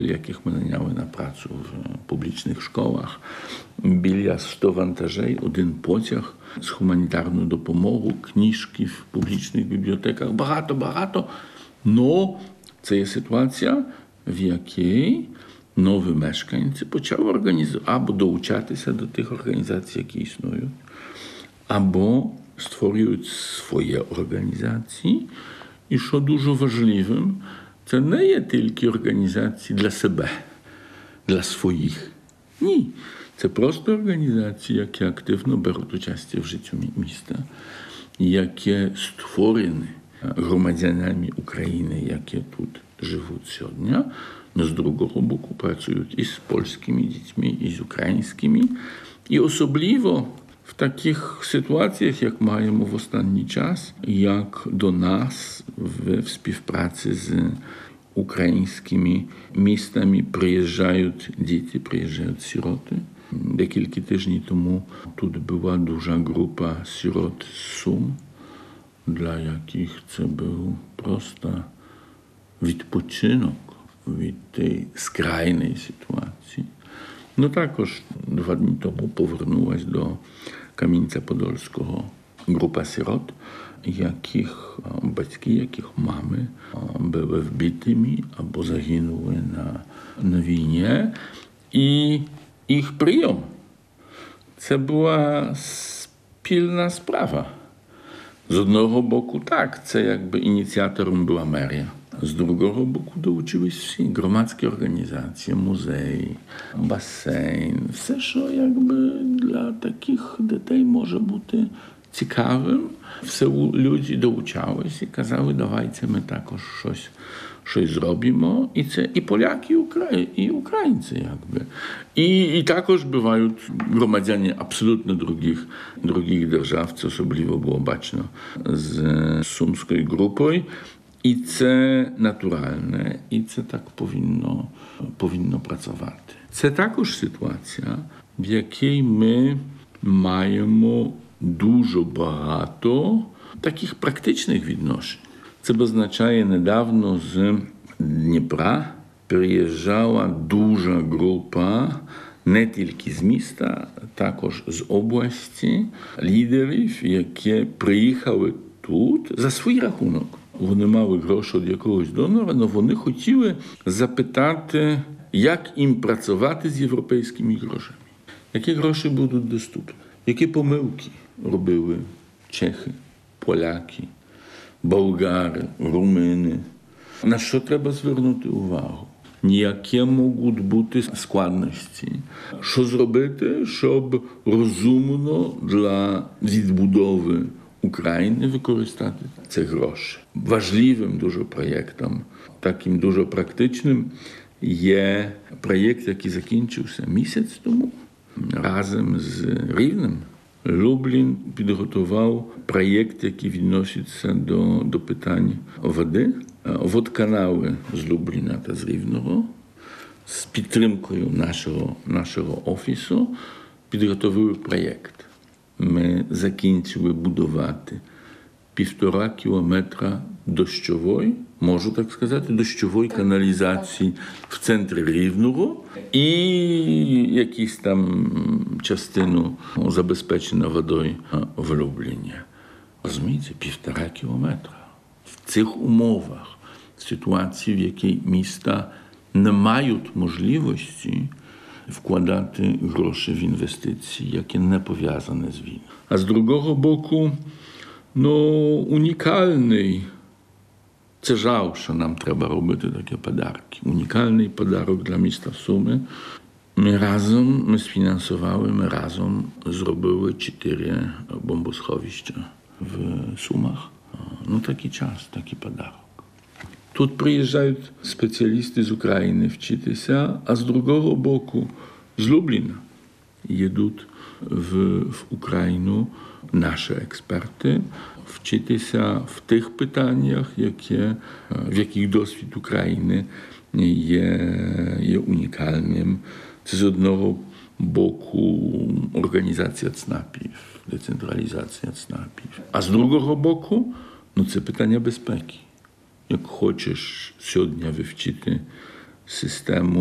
яких ми наняли на працю в публічних школах. Біля 100 вантажей, один потяг з гуманітарною допомогою, книжки в публічних бібліотеках. Багато. Но це є ситуація, в якій нові мешканці почали організувати або долучатися до тих організацій, які існують, або створюють свої організації. І що дуже важливим, це не є тільки організації для себе, для своїх. Ні. Це просто організації, які активно беруть участь в житті міста, які створені громадянами України, які тут живуть сьогодні, но з другого боку працюють і з польськими дітьми, і з українськими. І особливо в таких ситуаціях, як маємо в останній час, як до нас в співпраці з українськими містами приїжджають діти, приїжджають сироти. Декілька тижнів тому тут була дуже група сирот з Сум, для яких це був просто відпочинок від тієї скрайної ситуації. Ну також 2 дні тому повернулась до Кам'янця-Подольського група сирот, яких батьки, яких мами були вбитими або загинули на війні. І їх прийом – це була спільна справа. З одного боку, так, це якби ініціатором була мерія. З другого боку долучились всі громадські організації, музеї, басейн. Все, що якби для таких дітей може бути цікавим. Все люди долучались і казали, давайте ми також щось зробимо. І це і поляки, і українці, якби. І також бувають громадяни абсолютно других держав. Це особливо було бачно з сумською групою. І це натуральне, і це так повинно працювати. Це також ситуація, в якій ми маємо дуже багато таких практичних відношень. Це означає, недавно з Дніпра приїжджала дуже група не тільки з міста, також з області, лідерів, які приїхали тут за свій рахунок. Вони мали гроші від якогось донора, але вони хотіли запитати, як їм працювати з європейськими грошами. Які гроші будуть доступні? Які помилки робили чехи, поляки, болгари, румуни? На що треба звернути увагу? Які можуть бути складності? Що зробити, щоб розумно для відбудови України використати ці гроші? Важливим дуже проєктом, таким дуже практичним, є проєкт, який закінчився місяць тому. Разом з Рівнем Люблін підготував проєкт, який відноситься до питань води. Водоканали з Любліна та з Рівного з підтримкою нашого офісу підготовили проєкт. Ми закінчили будувати 1,5 кілометра дощової, можу так сказати, дощової каналізації в центрі Рівного і якісь там частину забезпечена водою в Любліні. Розумієте, 1,5 кілометра. В цих умовах, в ситуації, в якій міста не мають можливості вкладати гроші в інвестиції, які не пов'язані з війною. А з другого боку, унікальний, це жал, що нам треба робити такі подарки. Унікальний подарок для міста Суми. Ми сфінансували, ми разом зробили 4 бомбосховища в Сумах. Такий час, такий подарок. Тут приїжджають спеціалісти з України вчитися, а з другого боку, з Любліна, їдуть в Україну наші експерти вчитися в тих питаннях, в яких досвід України є унікальним. Це з одного боку організація ЦНАПів, децентралізація ЦНАПів. А з другого боку, це питання безпеки. Як хочеш сьогодні вивчити systemu